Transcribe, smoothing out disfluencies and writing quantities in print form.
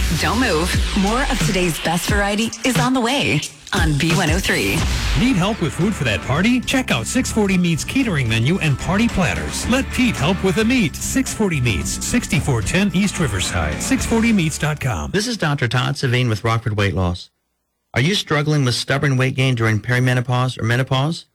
Don't move. More of today's best variety is on the way on B103. Need help with food for that party? Check out 640 Meats catering menu and party platters. Let Pete help with the meat. 640 Meats, 6410 East Riverside. 640meats.com. This is Dr. Todd Savine with Rockford Weight Loss. Are you struggling with stubborn weight gain during perimenopause or menopause?